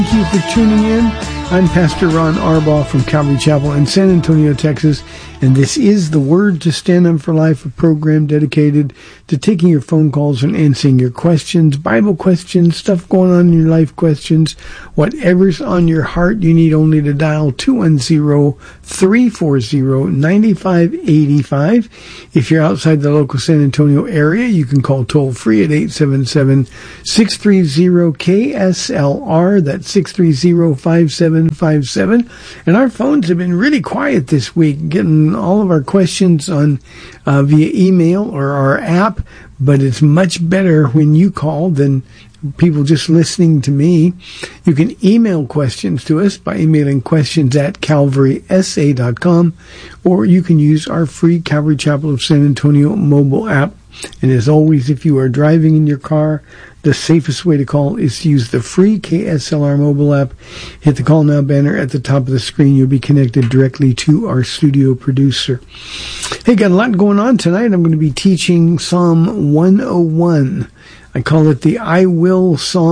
Thank you for tuning in. I'm Pastor Ron Arbaugh from Calvary Chapel in San Antonio, Texas, and this is the Word to Stand Up for Life, a program dedicated to taking your phone calls and answering your questions, Bible questions, stuff going on in your life questions, whatever's on your heart. You need only to dial 210-340-9585. If you're outside the local San Antonio area, you can call toll-free at 877-630-KSLR. That's 630-5757. And our phones have been really quiet this week, getting all of our questions on via email or our app, but it's much better when you call than people just listening to me. You can email questions to us by emailing questions at calvarysa.com, or you can use our free Calvary Chapel of San Antonio mobile app. And as always, if you are driving in your car, the safest way to call is to use the free KSLR mobile app. Hit the Call Now banner at the top of the screen. You'll be connected directly to our studio producer. Hey, got a lot going on tonight. I'm going to be teaching Psalm 101. I call it the I Will Song ...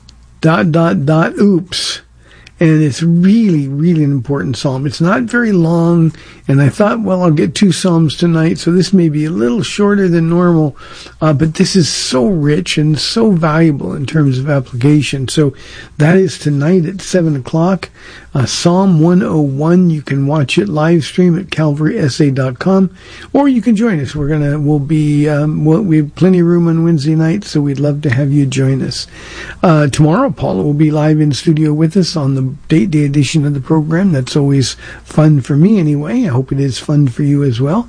Oops. And it's really, really an important psalm. It's not very long, and I thought, well, I'll get 2 psalms tonight, so this may be a little shorter than normal, but this is so rich and so valuable in terms of application. So that is tonight at 7 o'clock. Psalm 101. You can watch it live stream at calvarysa.com, or you can join us. We have plenty of room on Wednesday night, so we'd love to have you join us. Tomorrow, Paula will be live in studio with us on the date day edition of the program. That's always fun for me anyway. I hope it is fun for you as well.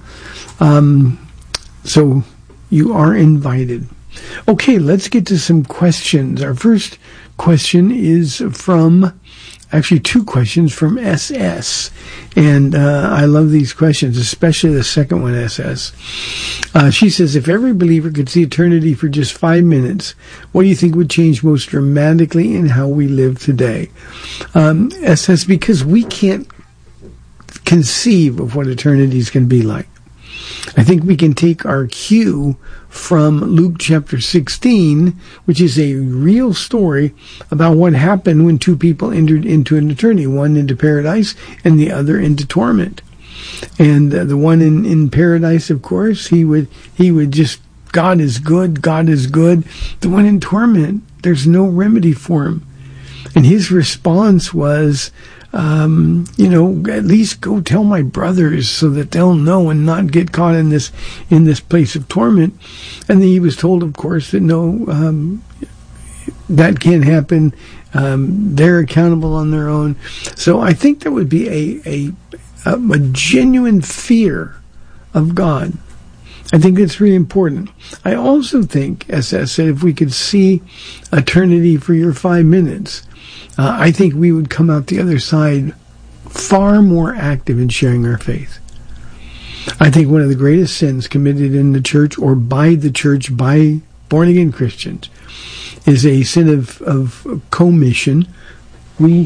So you are invited. Okay, let's get to some questions. Our first question is actually 2 questions from SS. And I love these questions, especially the second one, SS. She says, if every believer could see eternity for just 5 minutes, what do you think would change most dramatically in how we live today? SS, because we can't conceive of what eternity is going to be like. I think we can take our cue from Luke chapter 16, which is a real story about what happened when 2 people entered into an eternity, one into paradise and the other into torment. And the one in paradise, of course, he would just, God is good, God is good. The one in torment, there's no remedy for him. And his response was, at least go tell my brothers so that they'll know and not get caught in this place of torment. And then he was told, of course, that no, that can't happen. They're accountable on their own. So I think there would be a genuine fear of God. I think it's really important. I also think, as I said, if we could see eternity for your 5 minutes, I think we would come out the other side far more active in sharing our faith. I think one of the greatest sins committed in the church or by the church, by born-again Christians, is a sin of commission. Okay,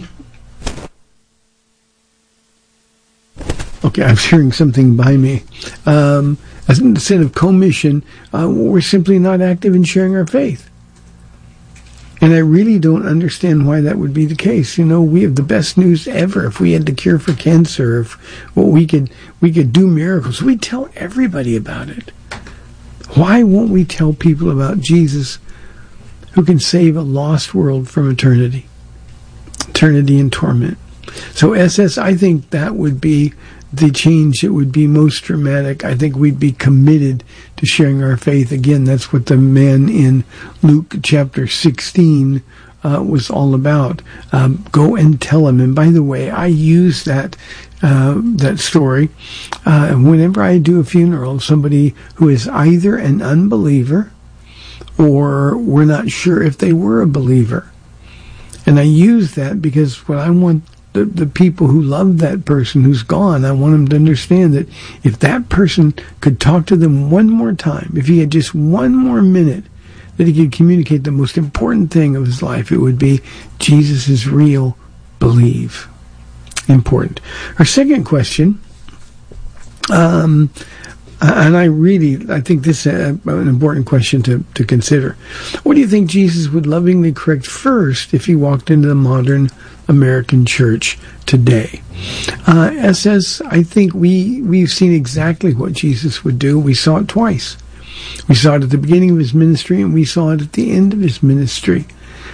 I was hearing something by me. A sin of commission, we're simply not active in sharing our faith. And I really don't understand why that would be the case. We have the best news ever. If we had the cure for cancer, we could do miracles, we'd tell everybody about it. Why won't we tell people about Jesus, who can save a lost world from eternity in torment? So SS, I think that would be the change that would be most dramatic. I think we'd be committed to sharing our faith. Again, that's what the man in Luke chapter 16 was all about. Go and tell him. And by the way, I use that story whenever I do a funeral of somebody who is either an unbeliever or we're not sure if they were a believer. And I use that because what I want the people who love that person who's gone, I want them to understand that if that person could talk to them one more time, if he had just one more minute, that he could communicate the most important thing of his life, it would be Jesus is real, believe. Important. Our second question And I think this is an important question to consider. What do you think Jesus would lovingly correct first if he walked into the modern American church today? SS, I think we've seen exactly what Jesus would do. We saw it twice. We saw it at the beginning of his ministry, and we saw it at the end of his ministry.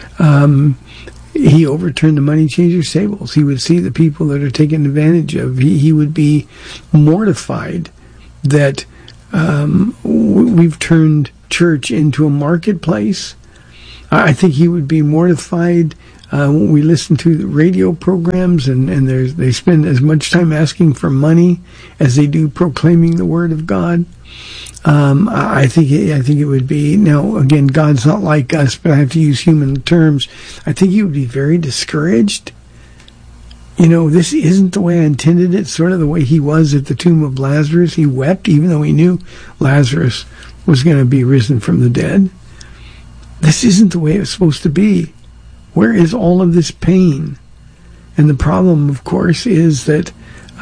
He overturned the money changers' tables. He would see the people that are taken advantage of. He would be mortified that we've turned church into a marketplace. I think he would be mortified when we listen to the radio programs and they spend as much time asking for money as they do proclaiming the Word of God. I think it would be, now again, God's not like us, but I have to use human terms. I think he would be very discouraged. This isn't the way I intended it, sort of the way he was at the tomb of Lazarus. He wept even though he knew Lazarus was going to be risen from the dead. This isn't the way it was supposed to be. Where is all of this pain? And the problem, of course, is that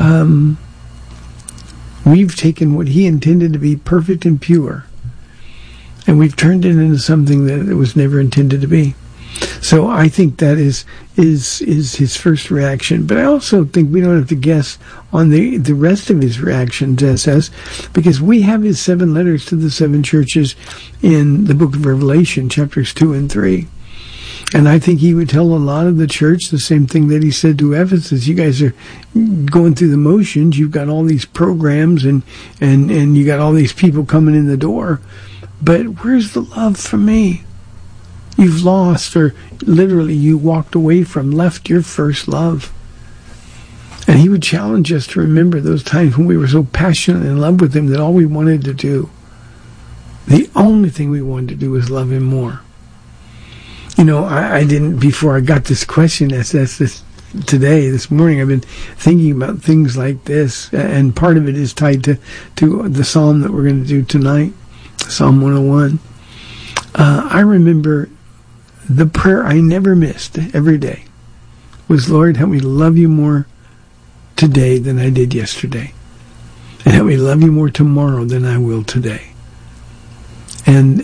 we've taken what he intended to be perfect and pure, and we've turned it into something that it was never intended to be. So I think that is his first reaction. But I also think we don't have to guess on the rest of his reactions, SS, because we have his 7 letters to the 7 churches in the book of Revelation, chapters 2 and 3. And I think he would tell a lot of the church the same thing that he said to Ephesus. You guys are going through the motions. You've got all these programs and you got all these people coming in the door. But where's the love for me? You've lost, or literally you walked away from, left your first love. And he would challenge us to remember those times when we were so passionate in love with him that all we wanted to do, the only thing we wanted to do was love him more. I didn't, before I got this question, this morning, I've been thinking about things like this, and part of it is tied to the psalm that we're going to do tonight, Psalm 101. I remember the prayer I never missed every day was, Lord, help me love you more today than I did yesterday. And help me love you more tomorrow than I will today. And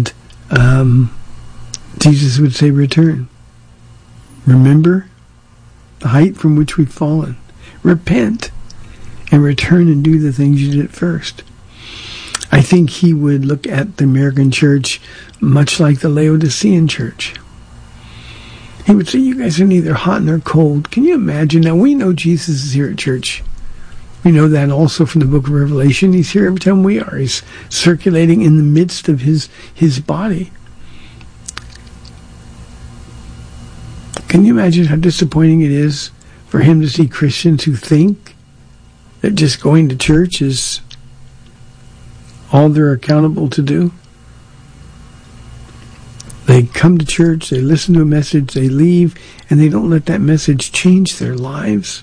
Jesus would say, return. Remember the height from which we've fallen. Repent and return and do the things you did at first. I think he would look at the American church much like the Laodicean church. He would say, you guys are neither hot nor cold. Can you imagine? Now, we know Jesus is here at church. We know that also from the book of Revelation. He's here every time we are. He's circulating in the midst of his body. Can you imagine how disappointing it is for him to see Christians who think that just going to church is all they're accountable to do? They come to church, they listen to a message, they leave, and they don't let that message change their lives.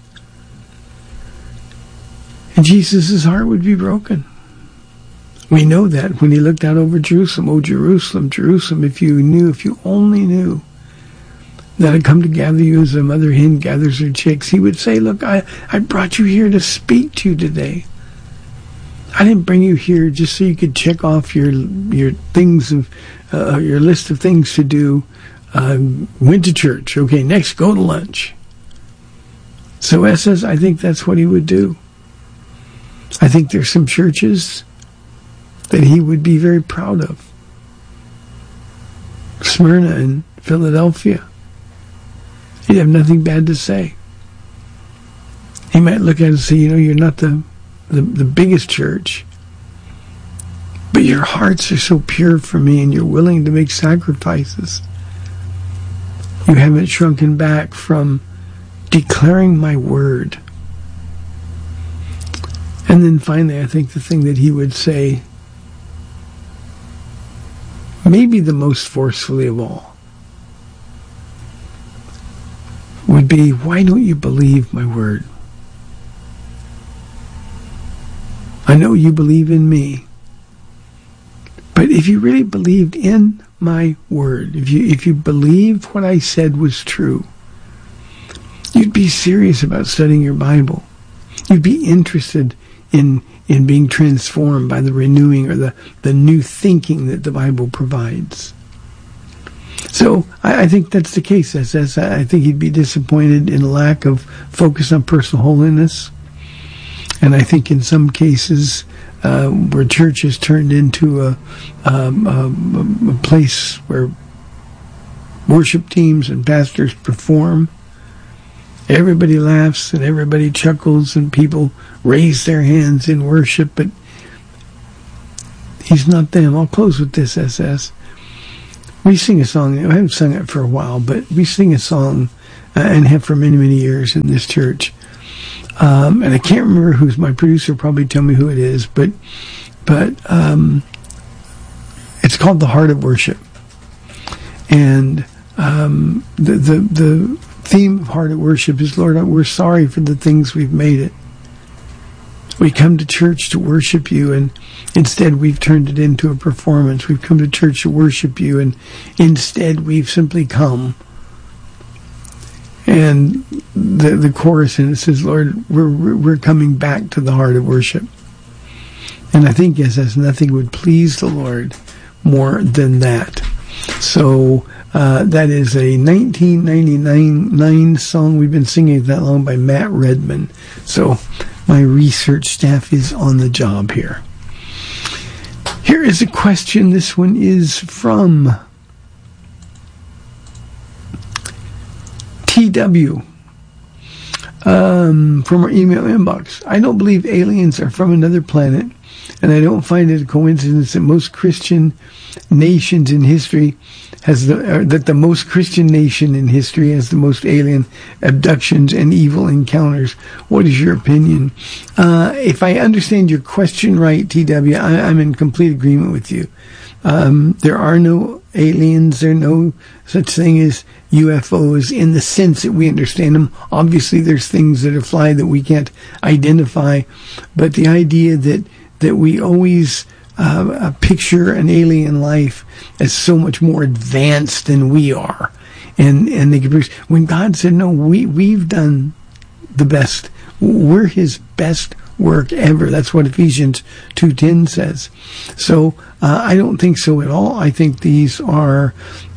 And Jesus' heart would be broken. We know that when he looked out over Jerusalem. Oh, Jerusalem, Jerusalem, if you only knew that I'd come to gather you as a mother hen gathers her chicks. He would say, look, I brought you here to speak to you today. I didn't bring you here just so you could check off your things of your list of things to do. Went to church. Okay, next, go to lunch. So SS, I think that's what he would do. I think there's some churches that he would be very proud of. Smyrna and Philadelphia. He'd have nothing bad to say. He might look at it and say, you're not the biggest church, but your hearts are so pure for me and you're willing to make sacrifices. You haven't shrunken back from declaring my word. And then finally, I think the thing that he would say, maybe the most forcefully of all, would be, why don't you believe my word? I know you believe in me, but if you really believed in my word, if you believed what I said was true, you'd be serious about studying your Bible. You'd be interested in being transformed by the renewing or the new thinking that the Bible provides. So I think that's the case, SS. I think he'd be disappointed in a lack of focus on personal holiness. And I think in some cases where church has turned into a place where worship teams and pastors perform, everybody laughs and everybody chuckles and people raise their hands in worship, but he's not them. I'll close with this, SS. We sing a song, I haven't sung it for a while, but we sing a song and have for many, many years in this church. And I can't remember who's my producer, probably tell me who it is, but it's called The Heart of Worship. And the theme of Heart of Worship is, Lord, we're sorry for the things we've made it. We come to church to worship you, and instead we've turned it into a performance. We've come to church to worship you, and instead we've simply come. And the chorus in it says, Lord, we're coming back to the heart of worship. And I think, yes, as nothing would please the Lord more than that. So that is a 1999 song. We've been singing it that long by Matt Redman. So my research staff is on the job here. Here is a question. This one is from TW from our email inbox. I don't believe aliens are from another planet, and I don't find it a coincidence that most Christian nations in history that the most Christian nation in history has the most alien abductions and evil encounters. What is your opinion? If I understand your question right, TW, I'm in complete agreement with you. There are no aliens. There are no such thing as UFOs in the sense that we understand them. Obviously, there's things that are fly that we can't identify, but the idea that we always picture an alien life as so much more advanced than we are, and they can produce. When God said, "No, we've done the best. We're His best work ever." That's what Ephesians 2:10 says. So I don't think so at all. I think these are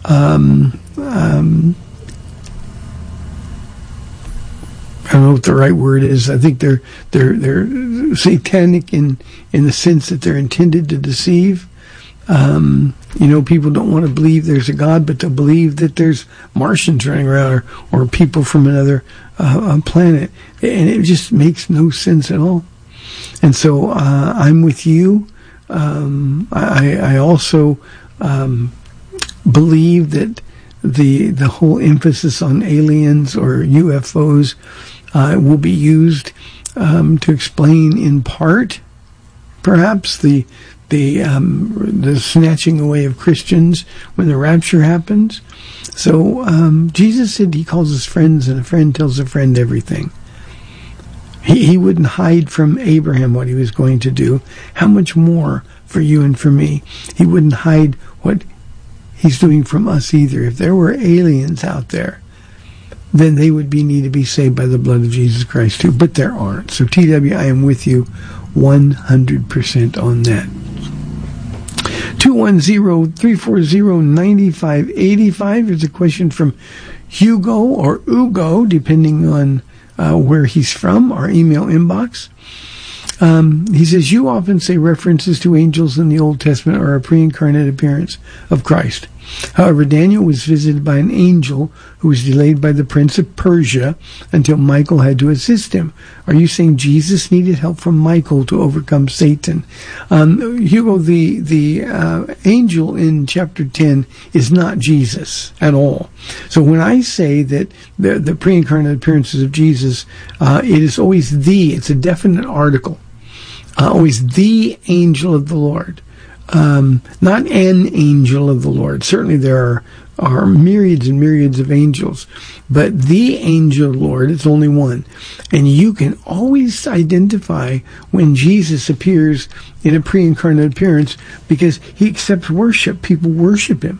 I don't know what the right word is. I think they're satanic in the sense that they're intended to deceive. People don't want to believe there's a God, but to believe that there's Martians running around or people from another planet, and it just makes no sense at all. And so I'm with you. I also believe that the whole emphasis on aliens or UFOs will be used to explain in part, perhaps, the snatching away of Christians when the rapture happens. So Jesus said He calls us friends, and a friend tells a friend everything. He wouldn't hide from Abraham what He was going to do. How much more for you and for me? He wouldn't hide what He's doing from us either. If there were aliens out there, then they would need to be saved by the blood of Jesus Christ too. But there aren't. So TW, I am with you 100% on that. 210-340-9585 is a question from Hugo or Ugo, depending on where he's from, our email inbox. He says, you often say references to angels in the Old Testament are a pre-incarnate appearance of Christ. However, Daniel was visited by an angel who was delayed by the prince of Persia until Michael had to assist him. Are you saying Jesus needed help from Michael to overcome Satan? Hugo, the angel in chapter 10 is not Jesus at all. So when I say that the pre-incarnate appearances of Jesus, it is always it's a definite article. Always the angel of the Lord. Not an angel of the Lord. Certainly there are myriads and myriads of angels, but the angel of the Lord is only one. And you can always identify when Jesus appears in a pre-incarnate appearance because He accepts worship. People worship Him.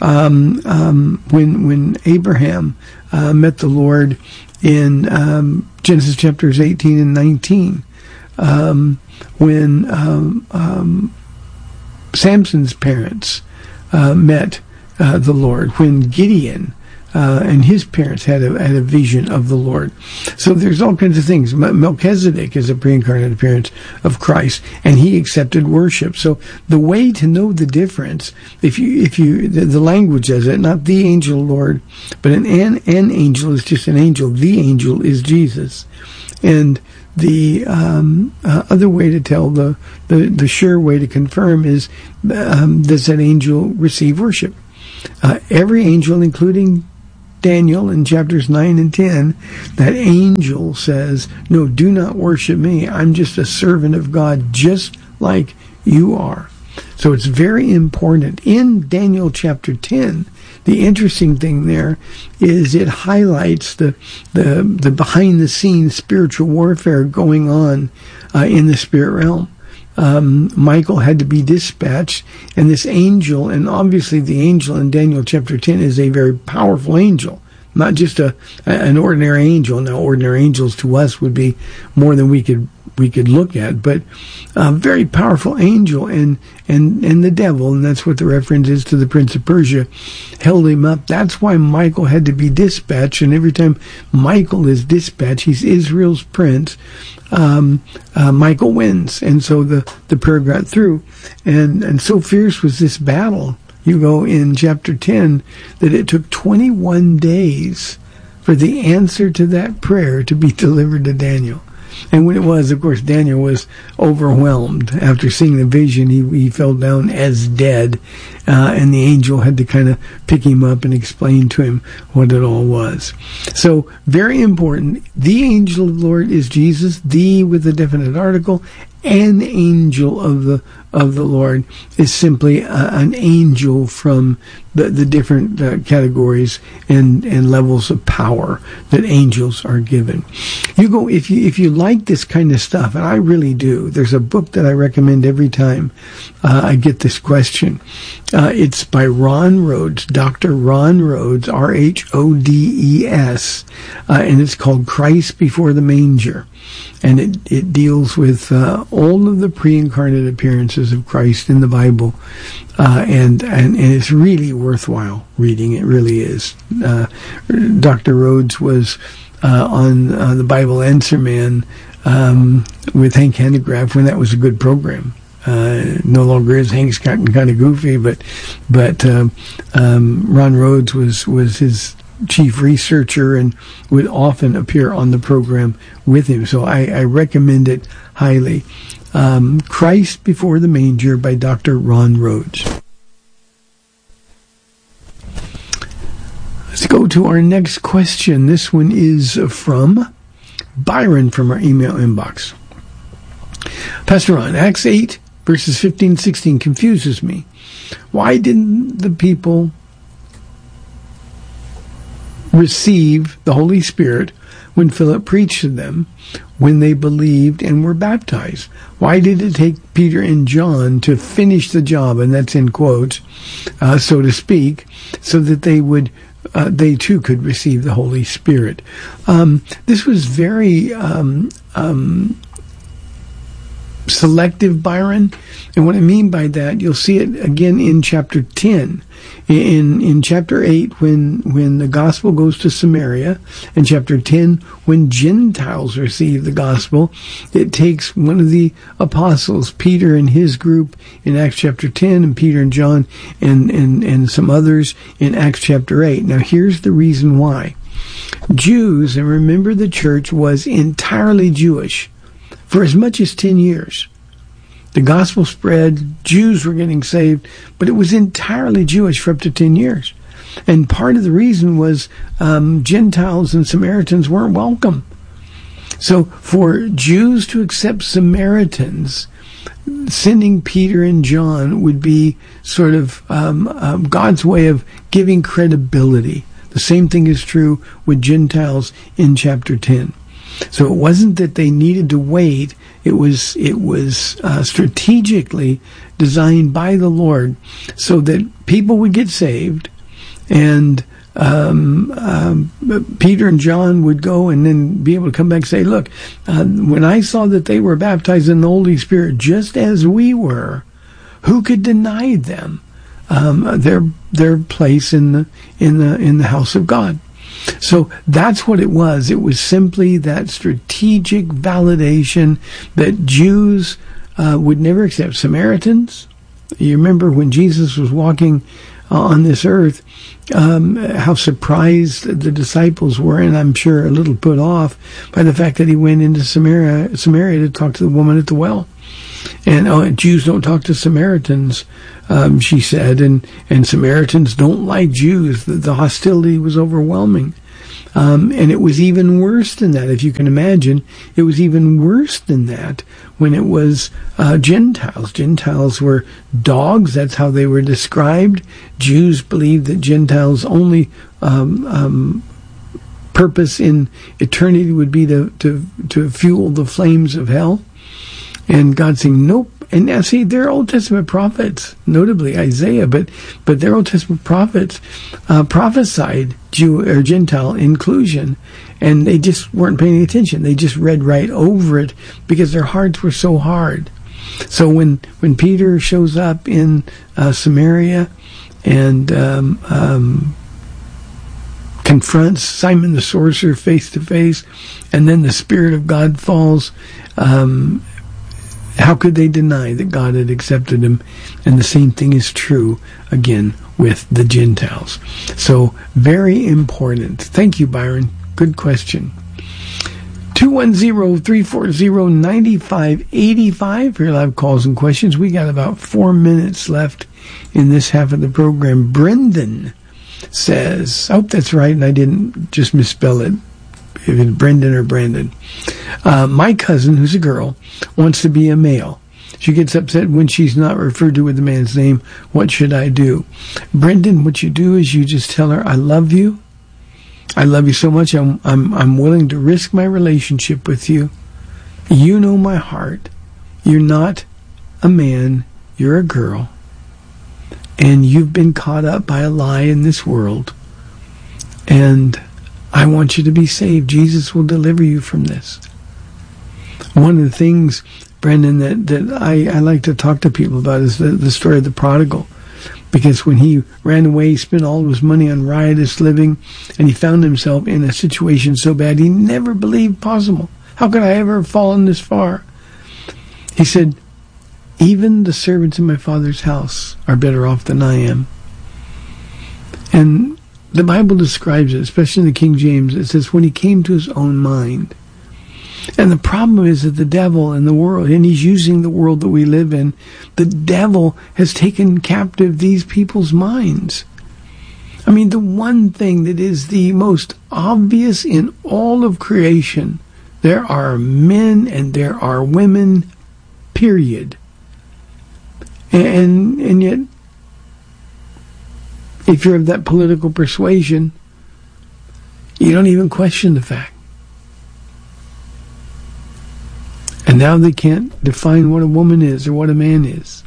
When Abraham met the Lord in Genesis chapters 18 and 19, when Samson's parents met the Lord, when Gideon and his parents had a vision of the Lord. So there's all kinds of things. Melchizedek is a pre-incarnate appearance of Christ, and he accepted worship. So the way to know the difference, the language says it, not the angel Lord, but an angel is just an angel. The angel is Jesus. And the other way to tell, the sure way to confirm is, does that angel receive worship? Every angel, including Daniel in chapters 9 and 10, that angel says, no, do not worship me. I'm just a servant of God, just like you are. So it's very important. In Daniel chapter 10, the interesting thing there is it highlights the behind-the-scenes spiritual warfare going on in the spirit realm. Michael had to be dispatched, and this angel, and obviously the angel in Daniel chapter 10 is a very powerful angel, not just an ordinary angel. Now, ordinary angels to us would be more than we could look at, but a very powerful angel, and the devil, and that's what the reference is to the Prince of Persia, held him up. That's why Michael had to be dispatched, and every time Michael is dispatched, he's Israel's prince. Michael wins, and so the prayer got through, and so fierce was this battle, you go in chapter 10, that it took 21 days for the answer to that prayer to be delivered to Daniel. And when it was, of course, Daniel was overwhelmed. After seeing the vision, he fell down as dead, and the angel had to kind of pick him up and explain to him what it all was. So, very important. The angel of the Lord is Jesus, the with a definite article. An angel of the Lord is simply an angel from the different categories and levels of power that angels are given. You go, if you like this kind of stuff, and I really do, there's a book that I recommend every time I get this question. It's by Ron Rhodes, Dr. Ron Rhodes, Rhodes, and it's called Christ Before the Manger. And it deals with all of the pre-incarnate appearances of Christ in the Bible, and it's really worthwhile reading. It really is. Dr. Rhodes was on the Bible Answer Man with Hank Hanegraaff when that was a good program. No longer is. Hank's gotten kind of goofy, but Ron Rhodes was his chief researcher and would often appear on the program with him. So I recommend it highly. Christ Before the Manger by Dr. Ron Rhodes. Let's go to our next question. This one is from Byron from our email inbox. Pastor Ron, Acts 8, verses 15-16 confuses me. Why didn't the people receive the Holy Spirit when Philip preached to them, when they believed and were baptized? Why did it take Peter and John to finish the job, and that's in quotes, so to speak, so that they too could receive the Holy Spirit? This was very selective, Byron, and what I mean by that, you'll see it again in chapter 10. In chapter 8, when the gospel goes to Samaria, in chapter 10, when Gentiles receive the gospel, it takes one of the apostles, Peter and his group in Acts chapter 10, and Peter and John and some others in Acts chapter 8. Now here's the reason why. Jews, and remember the church was entirely Jewish for as much as 10 years. The gospel spread, Jews were getting saved, but it was entirely Jewish for up to 10 years. And part of the reason was Gentiles and Samaritans weren't welcome. So for Jews to accept Samaritans, sending Peter and John would be sort of God's way of giving credibility. The same thing is true with Gentiles in chapter 10. So it wasn't that they needed to wait. It was strategically designed by the Lord so that people would get saved, and Peter and John would go and then be able to come back and say, look, when I saw that they were baptized in the Holy Spirit just as we were, who could deny them their place in the house of God? So that's what it was. It was simply that strategic validation that Jews would never accept. Samaritans, you remember when Jesus was walking on this earth, how surprised the disciples were, and I'm sure a little put off by the fact that he went into Samaria to talk to the woman at the well. And Jews don't talk to Samaritans, she said, and Samaritans don't like Jews. The hostility was overwhelming. And it was even worse than that, if you can imagine. It was even worse than that when it was Gentiles. Gentiles were dogs. That's how they were described. Jews believed that Gentiles' only purpose in eternity would be to fuel the flames of hell. And God saying, nope. And now see, they're Old Testament prophets, notably Isaiah, but their Old Testament prophets prophesied Jew or Gentile inclusion, and they just weren't paying attention. They just read right over it because their hearts were so hard. So when Peter shows up in Samaria and confronts Simon the sorcerer face to face, and then the Spirit of God falls, how could they deny that God had accepted him? And the same thing is true, again, with the Gentiles. So, very important. Thank you, Byron. Good question. 210-340-9585 for your live calls and questions. We got about 4 minutes left in this half of the program. Brendan says, I hope that's right and I didn't just misspell it, if it's Brendan or Brandon. My cousin, who's a girl, wants to be a male. She gets upset when she's not referred to with the man's name. What should I do? Brendan, what you do is you just tell her, I love you. I love you so much. I'm willing to risk my relationship with you. You know my heart. You're not a man. You're a girl. And you've been caught up by a lie in this world. And I want you to be saved. Jesus will deliver you from this. One of the things, Brendan, that I like to talk to people about is the story of the prodigal. Because when he ran away, he spent all of his money on riotous living, and he found himself in a situation so bad he never believed possible. How could I ever have fallen this far? He said, even the servants in my Father's house are better off than I am. And the Bible describes it, especially in the King James. It says, when he came to his own mind. And the problem is that the devil and the world, and he's using the world that we live in, the devil has taken captive these people's minds. I mean, the one thing that is the most obvious in all of creation, there are men and there are women, period. And yet, if you're of that political persuasion, you don't even question the fact. And now they can't define what a woman is or what a man is.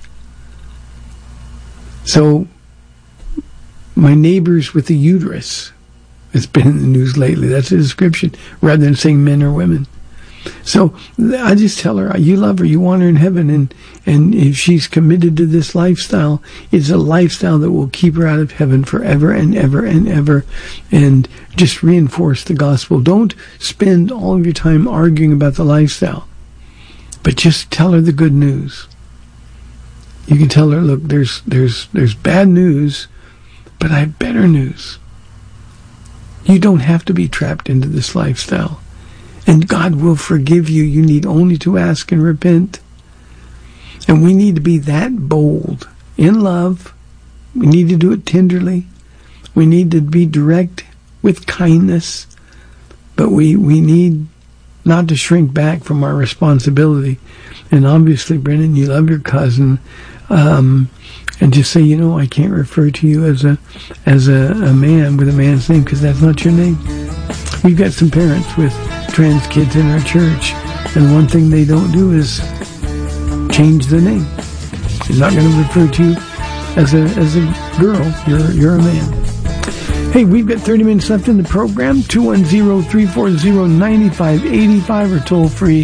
So, my neighbors with the uterus, it's been in the news lately, that's the description, rather than saying men or women. So, I just tell her, you love her, you want her in heaven, and if she's committed to this lifestyle, it's a lifestyle that will keep her out of heaven forever and ever and ever, and just reinforce the gospel. Don't spend all of your time arguing about the lifestyle, but just tell her the good news. You can tell her, look, there's bad news, but I have better news. You don't have to be trapped into this lifestyle. And God will forgive you. You need only to ask and repent. And we need to be that bold in love. We need to do it tenderly. We need to be direct with kindness. But we need not to shrink back from our responsibility. And obviously, Brendan, you love your cousin. And just say, I can't refer to you as a man with a man's name because that's not your name. We've got some parents with trans kids in our church, and one thing they don't do is change the name. They're not going to refer to you as a girl. You're a man. Hey, we've got 30 minutes left in the program. 210-340-9585 or toll free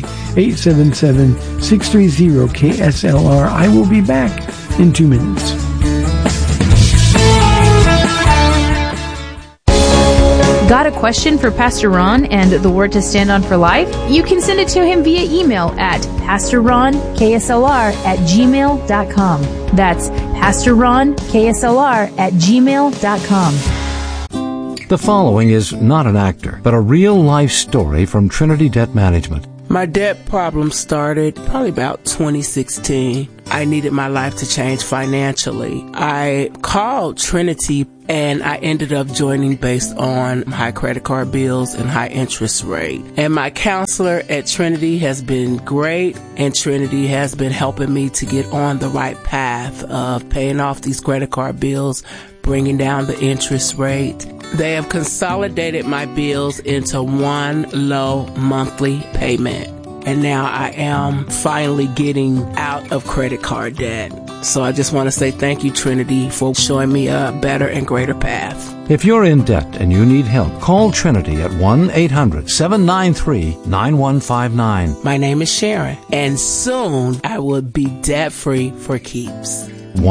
877-630-KSLR. I will be back in 2 minutes. Got a question for Pastor Ron and the Word to Stand On for Life? You can send it to him via email at pastorronksLR@gmail.com. That's pastorronksLR@gmail.com. The following is not an actor, but a real-life story from Trinity Debt Management. My debt problem started probably about 2016. I needed my life to change financially. I called Trinity and I ended up joining based on high credit card bills and high interest rate. And my counselor at Trinity has been great, and Trinity has been helping me to get on the right path of paying off these credit card bills, bringing down the interest rate. They have consolidated my bills into one low monthly payment. And now I am finally getting out of credit card debt. So I just want to say thank you, Trinity, for showing me a better and greater path. If you're in debt and you need help, call Trinity at 1-800-793-9159. My name is Sharon, and soon I will be debt-free for keeps.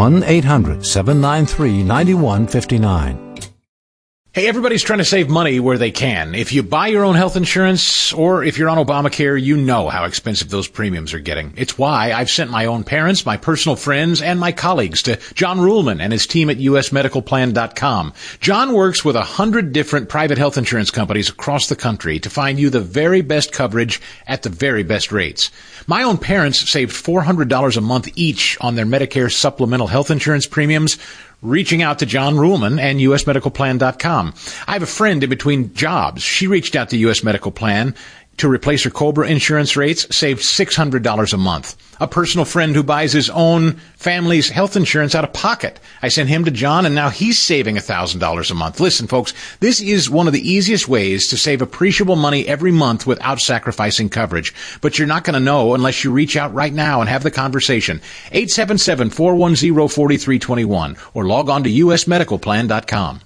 1-800-793-9159. Hey, everybody's trying to save money where they can. If you buy your own health insurance or if you're on Obamacare, you know how expensive those premiums are getting. It's why I've sent my own parents, my personal friends, and my colleagues to John Ruhlman and his team at usmedicalplan.com. John works with 100 different private health insurance companies across the country to find you the very best coverage at the very best rates. My own parents saved $400 a month each on their Medicare supplemental health insurance premiums, reaching out to John Ruhlman and usmedicalplan.com. I have a friend in between jobs. She reached out to US Medical Plan to replace her COBRA insurance rates, saved $600 a month. A personal friend who buys his own family's health insurance out of pocket. I sent him to John, and now he's saving $1,000 a month. Listen, folks, this is one of the easiest ways to save appreciable money every month without sacrificing coverage. But you're not going to know unless you reach out right now and have the conversation. 877-410-4321 or log on to usmedicalplan.com.